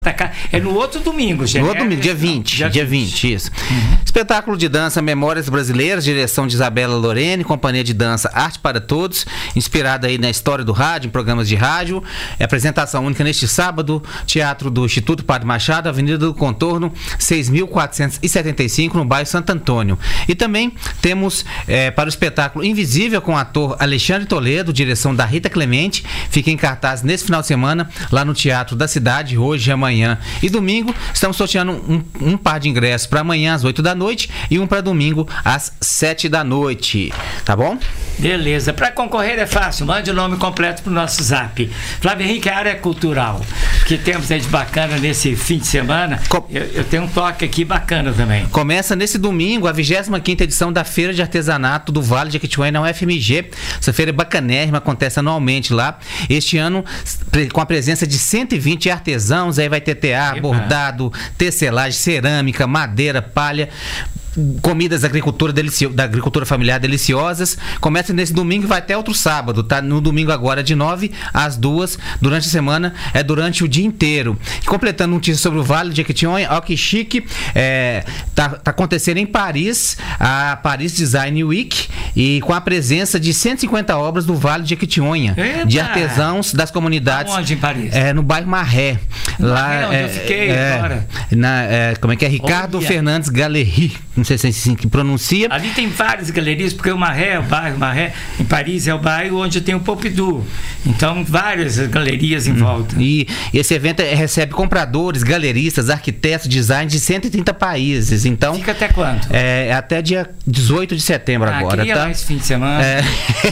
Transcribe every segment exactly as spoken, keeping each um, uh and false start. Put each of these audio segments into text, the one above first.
É no outro domingo, gente. No outro domingo, dia vinte. Dia, dia vinte, isso. Uhum. Espetáculo de dança Memórias Brasileiras, direção de Isabela Lorene, companhia de dança Arte para Todos, inspirada aí na história do rádio, em programas de rádio. É apresentação única neste sábado, Teatro do Instituto Padre Machado, Avenida do Contorno, seis mil quatrocentos e setenta e cinco, no bairro Santo Antônio. E também temos é, para o espetáculo Invisível, com o ator Alexandre Toledo, direção da Rita Clemente, fica em cartaz nesse final de semana, lá no Teatro da Cidade, hoje e amanhã. E domingo estamos sorteando um, um par de ingressos para amanhã às oito da noite e um para domingo às sete da noite. Tá bom? Beleza. Para concorrer é fácil. Mande o nome completo pro nosso zap. Flávio Henrique, a área cultural que temos aí de bacana nesse fim de semana. Com... Eu, eu tenho um toque aqui bacana também. Começa nesse domingo a vigésima quinta edição da Feira de Artesanato do Vale de Jequitinhonha na U F M G. Essa feira é bacanérrima, acontece anualmente lá. Este ano com a presença de cento e vinte artesãos, aí vai ter tear, bordado, tecelagem, cerâmica, madeira, palha, comidas da agricultura, delicio... da agricultura familiar deliciosas. Começa nesse domingo e vai até outro sábado, tá? No domingo agora de nove às duas, durante a semana é durante o dia inteiro. E completando notícias sobre o Vale de Jequitinhonha, ó que chique, é, tá, tá acontecendo em Paris, a Paris Design Week, e com a presença de cento e cinquenta obras do Vale de Jequitinhonha, Eita! de artesãos das comunidades. Onde em Paris? É, no bairro Marré. Lá, Marré, onde é, eu fiquei é, agora. Na, é, como é que é? Ricardo Olha. Fernandes Galerie. Não sei se é assim que pronuncia. Ali tem várias galerias, porque o Marré, o bairro Marré, em Paris é o bairro onde tem o Pompidou. Então, várias galerias em hum. volta. E esse evento recebe compradores, galeristas, arquitetos, design de cento e trinta países. Então, fica até quando? É, até dia dezoito de setembro ah, agora, queria tá? Lá esse fim de semana. É.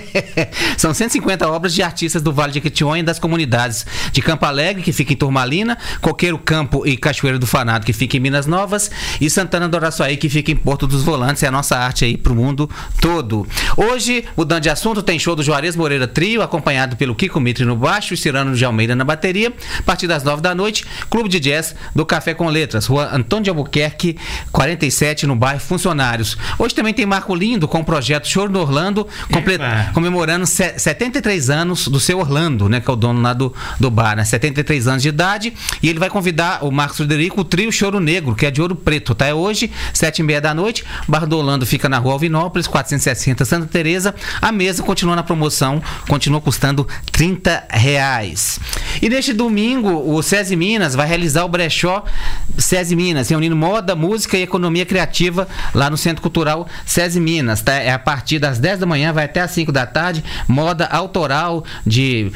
São cento e cinquenta obras de artistas do Vale de Jequitinhonha e das comunidades de Campo Alegre, que fica em Turmalina, Coqueiro Campo e Cachoeira do Fanado, que fica em Minas Novas, e Santana do Araçuaí, que fica em Porto dos Volantes. É a nossa arte aí pro mundo todo. Hoje, mudando de assunto, tem show do Juarez Moreira Trio, acompanhado pelo Kiko Mitre no baixo e Cirano de Almeida na bateria. A partir das nove da noite, Clube de Jazz do Café com Letras, Rua Antônio de Albuquerque, quarenta e sete, no bairro Funcionários. Hoje também tem Marco Lindo com o projeto Choro no Orlando, comple- comemorando se- setenta e três anos do seu Orlando, né, que é o dono lá do, do bar, né, setenta e três anos de idade, e ele vai convidar o Marcos Frederico, o trio Choro Negro, que é de Ouro Preto, tá? É hoje, sete e meia da noite. O Bar do Orlando fica na Rua Alvinópolis, quatrocentos e sessenta, Santa Teresa. A mesa continua na promoção, continua custando trinta reais. E neste domingo, o SESI Minas vai realizar o brechó SESI Minas, reunindo moda, música e economia criativa lá no Centro Cultural SESI Minas, tá? É a partir das dez da manhã, vai até às cinco da tarde, moda autoral de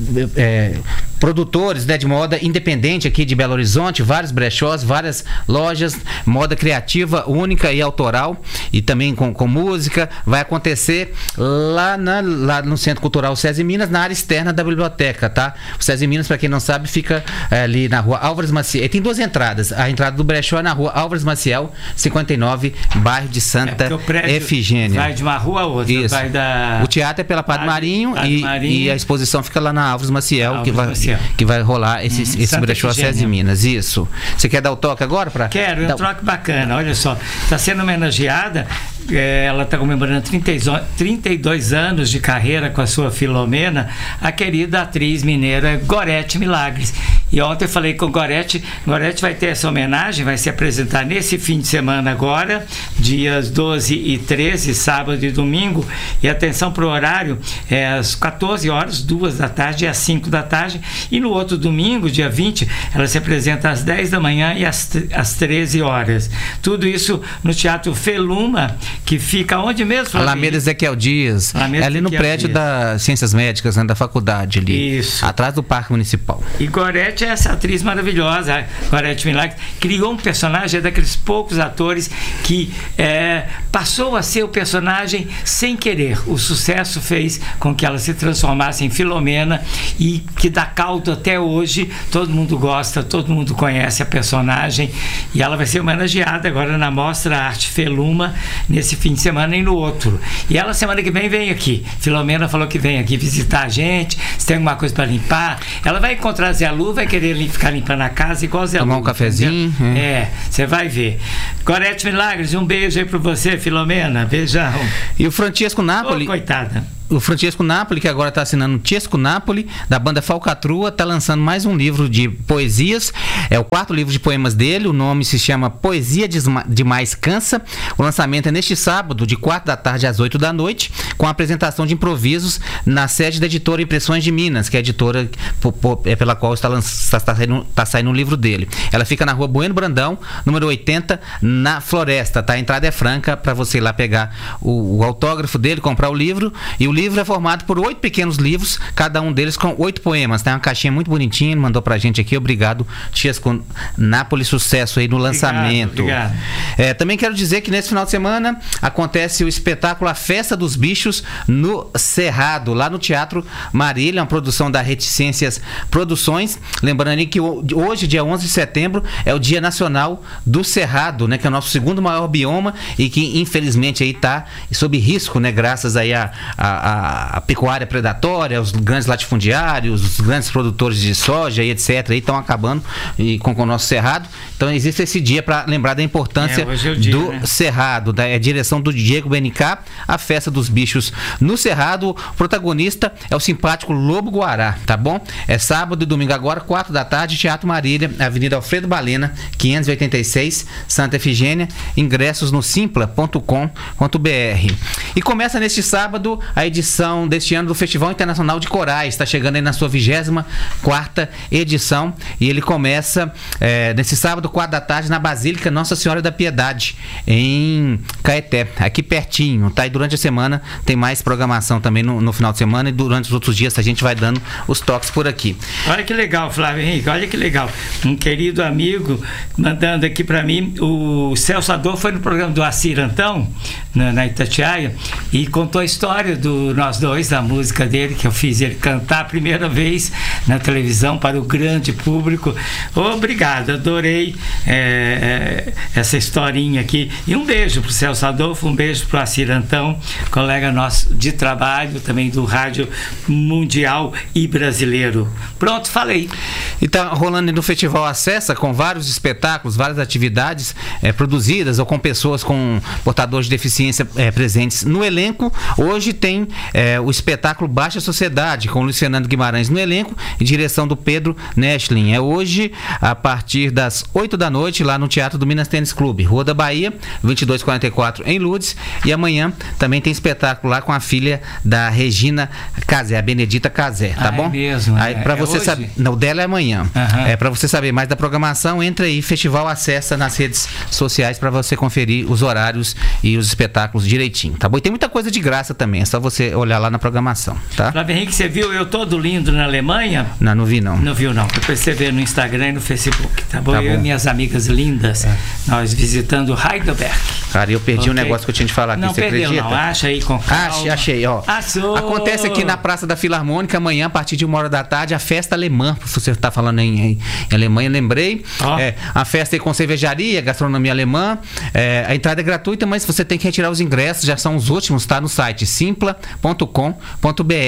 é, produtores, né, de moda independente aqui de Belo Horizonte, vários brechós, várias lojas, moda criativa única e autoral, e também com, com música. Vai acontecer lá, na, lá no Centro Cultural SESI Minas, na área externa da biblioteca, tá? O SESI Minas, para quem não sabe, fica é, ali na Rua Álvares Maciel. Tem duas entradas. A entrada do brechó é na Rua Álvares Maciel, cinquenta e nove, bairro de Santa é, Efigênia. Vai de uma rua a outra. Isso. Vai da... O teatro é pela Padre Marinho, Padre e, Marinho e a exposição fica lá na Álvares Maciel, Álvares que, vai, Maciel. que vai rolar esse, hum, esse brechó SESI Minas. Isso. Você quer dar o toque agora? Pra... Quero, dar... um toque bacana. Olha só, está sendo homenageada. É, ela está comemorando trinta e dois anos de carreira com a sua Filomena, a querida atriz mineira Gorete Milagres. E ontem eu falei com Gorete. Gorete vai ter essa homenagem, vai se apresentar nesse fim de semana agora, dias doze e treze, sábado e domingo. E atenção para o horário, é às quatorze horas, duas da tarde e às cinco da tarde. E no outro domingo, dia vinte, ela se apresenta às dez da manhã e às, às treze horas. Tudo isso no Teatro Feluma, que fica onde mesmo? Alameda Ezequiel Dias. Alameda é ali no Ezequiel prédio Dias. Das Ciências Médicas, né, da faculdade ali. Isso. Atrás do Parque Municipal. E Gorete é essa atriz maravilhosa. A Gorete Milagres criou um personagem, é daqueles poucos atores que é, passou a ser o personagem sem querer. O sucesso fez com que ela se transformasse em Filomena, e que dá caldo até hoje. Todo mundo gosta, todo mundo conhece a personagem, e ela vai ser homenageada agora na Mostra Arte Feluma, nesse fim de semana e no outro. E ela semana que vem vem aqui. Filomena falou que vem aqui visitar a gente, se tem alguma coisa para limpar. Ela vai encontrar Zé Lu, vai querer ficar limpando a casa igual Zé Lu. Tomar um cafezinho. É, você é, vai ver. Gorete Milagres, um beijo aí para você, Filomena. Beijão. E o Francesco Napoli... Oh, coitada. o Francesco Napoli, que agora está assinando Chesco Napoli, da banda Falcatrua, está lançando mais um livro de poesias. É o quarto livro de poemas dele. O nome se chama Poesia Demais Cansa. O lançamento é neste sábado, de quatro da tarde às oito da noite, com a apresentação de improvisos na sede da editora Impressões de Minas, que é a editora pela qual está, está, está, saindo, está saindo o livro dele. Ela fica na rua Bueno Brandão, número oitenta, na Floresta. Tá? A entrada é franca para você ir lá pegar o, o autógrafo dele, comprar o livro. E o livro é formado por oito pequenos livros, cada um deles com oito poemas. Tem uma caixinha muito bonitinha, ele mandou pra gente aqui. Obrigado, Chesco Napoli, sucesso aí no lançamento. Obrigado, obrigado. É, também quero dizer que nesse final de semana acontece o espetáculo A Festa dos Bichos no Cerrado, lá no Teatro Marília, uma produção da Reticências Produções. Lembrando aí que hoje, dia onze de setembro, é o Dia Nacional do Cerrado, né, que é o nosso segundo maior bioma e que infelizmente aí tá sob risco, né, graças aí a, a, a, a pecuária predatória, os grandes latifundiários, os grandes produtores de soja e etc, aí estão acabando e com, com o nosso cerrado. Então existe esse dia para lembrar da importância é, é o dia, do né? cerrado, da é, direção do Diego B N K, a Festa dos Bichos no Cerrado. O protagonista é o simpático Lobo Guará, tá bom? É sábado e domingo agora, quatro da tarde, Teatro Marília, Avenida Alfredo Balena, quinhentos e oitenta e seis, Santa Efigênia. Ingressos no simpla ponto com ponto br. E começa neste sábado a edição deste ano do Festival Internacional de Corais. Está chegando aí na sua vigésima quarta edição e ele começa é, nesse sábado, quatro da tarde, na Basílica Nossa Senhora da Piedade, em Caeté, aqui pertinho, tá? E durante a semana tem mais programação também no, no final de semana, e durante os outros dias a gente vai dando os toques por aqui. Olha que legal, Flávio Henrique, olha que legal. Um querido amigo mandando aqui para mim, o Celso Adolfo foi no programa do Assir Antão, na, na Itatiaia, e contou a história do nós dois, da música dele, que eu fiz ele cantar a primeira vez na televisão para o grande público. Obrigado, adorei é, essa historinha aqui. E um beijo para o Celso Adolfo, um beijo para o Assir Antão, colega nosso de trabalho, também do Rádio Mundial e Brasileiro. Pronto, falei. E tá rolando no Festival Acessa, com vários espetáculos, várias atividades é, produzidas ou com pessoas com portadores de deficiência é, presentes no elenco. Hoje tem é, o espetáculo Baixa Sociedade, com o Luiz Fernando Guimarães no elenco e direção do Pedro Nestlin. É hoje, a partir das oito da noite, lá no Teatro do Minas Tênis Clube, Rua da Bahia, vinte e dois quarenta e quatro, em Lourdes. E amanhã também tem espetáculo lá com a filha da Regina Casé, a Benedita Casé, tá ah, bom? É mesmo, aí, pra é você hoje? saber, não, dela é amanhã. Uhum. É, para você saber mais da programação, entra aí, Festival Acessa nas redes sociais para você conferir os horários e os espetáculos direitinho, tá bom? E tem muita coisa de graça também, é só você olhar lá na programação, tá? Flávio Henrique, você viu eu todo lindo na Alemanha? Não, não vi não. Não viu não, depois você vê no Instagram e no Facebook, tá bom? Tá eu bom. e minhas amigas lindas, é. nós visitando Heidelberg. Cara, eu perdi o okay. um negócio que eu tinha te falar aqui, não, você perdeu, acredita? Não, acha aí com calma. Achei, achei, ó. Achou. Acontece aqui na Praça da Filarmônica, amanhã, a partir de uma hora da tarde, a festa alemã. Se você está falando em, em, em Alemanha, lembrei. Oh. É, a festa aí com cervejaria, gastronomia alemã. É, a entrada é gratuita, mas você tem que retirar os ingressos, já são os últimos, tá? No site simpla ponto com ponto br.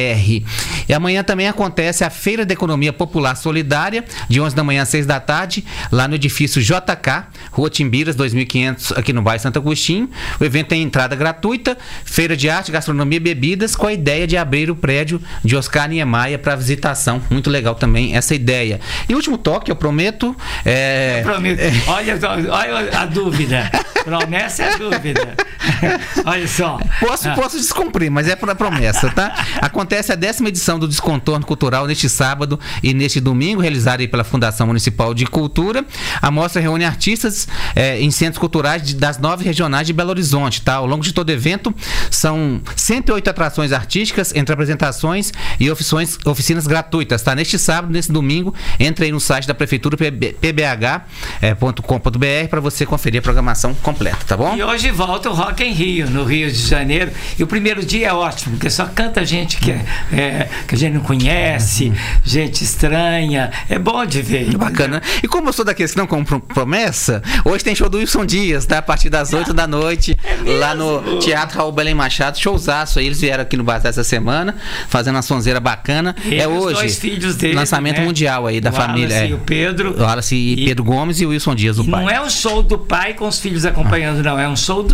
E amanhã também acontece a Feira da Economia Popular Solidária, de onze da manhã às seis da tarde, lá no edifício J K, Rua Timbiras, dois mil e quinhentos, aqui no bairro Santo Agostinho. O evento tem entrada gratuita, feira de arte, gastronomia e bebidas, com a ideia de abrir o prédio de Oscar Niemeyer para visitação. Muito legal também essa ideia. E o último toque, eu prometo. É... Eu prometo. É... Olha, olha a dúvida. Promessa é dúvida. Olha só. Posso, ah. posso descumprir, mas é para promessa, tá? Acontece a décima edição do Descontorno Cultural neste sábado e neste domingo, realizada aí pela Fundação Municipal de Cultura. A mostra reúne artistas é, em centros culturais de, das nove regionais de Belo Horizonte, tá? Ao longo de todo o evento, são cento e oito atrações artísticas, entre apresentações e oficinas, oficinas gratuitas, tá? Neste sábado, nesse domingo, entre aí no site da Prefeitura, p b h ponto com ponto br, para você conferir a programação completa, tá bom? E hoje volta o Rock em Rio, no Rio de Janeiro. E o primeiro dia é ótimo, porque só canta gente que, é, que a gente não conhece, gente estranha. É bom de ver. É bacana. E como eu sou daqueles que não compram promessa, hoje tem show do Wilson Dias, tá? A partir das oito da noite, é lá no Teatro Raul Belém Machado. Showzaço aí, eles vieram aqui no Bazar essa semana, fazendo uma sonzeira bacana. E é hoje. Os dois filhos dele, lançamento né? mundial aí da o família. Wallace é. e o Pedro. O Wallace e, e Pedro Gomes e o Wilson Dias, o e pai. Não é um show do pai com os filhos acompanhando, não. É um show dos três.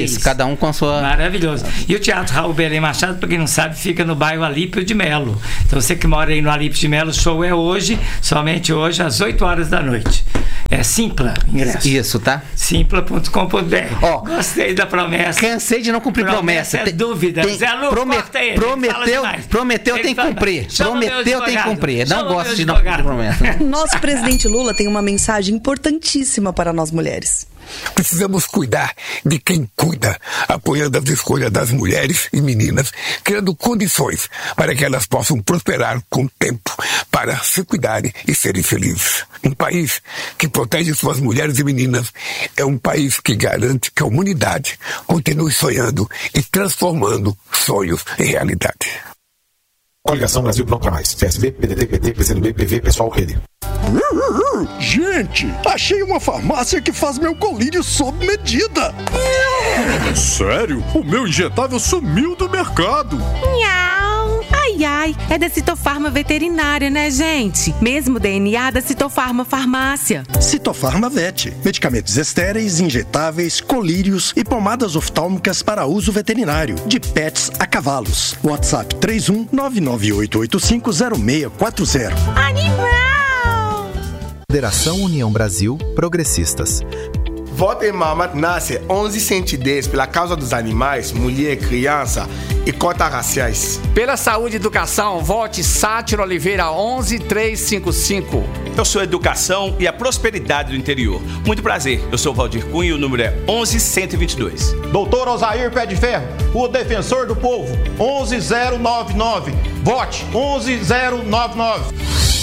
Isso, cada um com a sua... Maravilhoso. E o Teatro Raul Belém Machado, para quem não sabe, fica no bairro Alípio de Melo. Então você que mora aí no Alípio de Melo, o show é hoje, somente hoje, às oito horas da noite. É Simpla, ingresso. Isso, tá? simpla ponto com ponto b r. Ó, gostei da promessa. Cansei de não cumprir promessa. Promessa é dúvida. Tem, Zé Lu, promet, corta ele, prometeu, prometeu ele tem que fala, cumprir. Prometeu tem que cumprir. Não Chama gosto de não cumprir promessa. Nosso presidente Lula tem uma mensagem importantíssima para nós mulheres. Precisamos cuidar de quem cuida, apoiando as escolhas das mulheres e meninas, criando condições para que elas possam prosperar com o tempo, para se cuidarem e serem felizes. Um país que protege suas mulheres e meninas é um país que garante que a humanidade continue sonhando e transformando sonhos em realidade. Coligação Brasil Pronto pra Mais. P S B, P D T, P T, P C do B, P V, Pessoal, Rede. Gente, achei uma farmácia que faz meu colírio sob medida. Sério? O meu injetável sumiu do mercado. Miau. Ai, ai, é da Citofarma Veterinária, né, gente? Mesmo D N A da Citofarma Farmácia. Citofarma Vet. Medicamentos estéreis, injetáveis, colírios e pomadas oftálmicas para uso veterinário. De pets a cavalos. WhatsApp três um nove nove oito oito cinco zero seis quatro zero. Animal! Federação União Brasil Progressistas. Votem Mamat Nasser onze cento e dez pela causa dos animais, mulher, criança e cotas raciais. Pela saúde e educação, vote Sátiro Oliveira onze trezentos e cinquenta e cinco. Eu sou a educação e a prosperidade do interior. Muito prazer, eu sou o Valdir Cunha e o número é onze cento e vinte e dois. Doutor Osair Pé de Ferro, o defensor do povo, onze zero nove nove. Vote onze zero nove nove.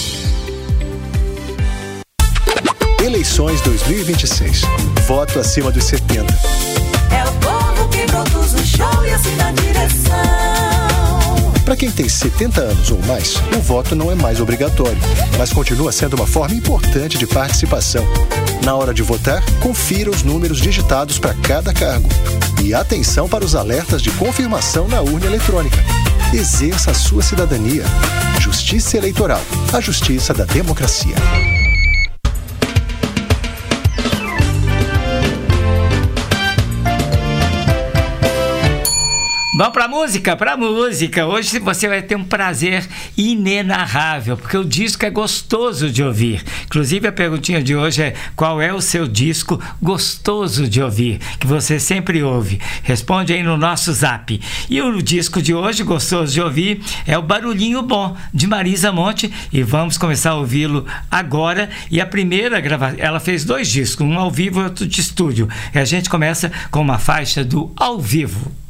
Eleições dois mil e vinte e seis. Voto acima dos setenta. É o povo que produz o show e assim na direção. Para quem tem setenta anos ou mais, o voto não é mais obrigatório, mas continua sendo uma forma importante de participação. Na hora de votar, confira os números digitados para cada cargo. E atenção para os alertas de confirmação na urna eletrônica. Exerça a sua cidadania. Justiça Eleitoral. A justiça da democracia. Vamos pra música? Pra música. Hoje você vai ter um prazer inenarrável, porque o disco é gostoso de ouvir. Inclusive a perguntinha de hoje é: qual é o seu disco gostoso de ouvir, que você sempre ouve? Responde aí no nosso zap. E o disco de hoje, gostoso de ouvir, é o Barulhinho Bom, de Marisa Monte, e vamos começar a ouvi-lo agora. E a primeira gravação, ela fez dois discos, um ao vivo e outro de estúdio. E a gente começa com uma faixa do Ao Vivo.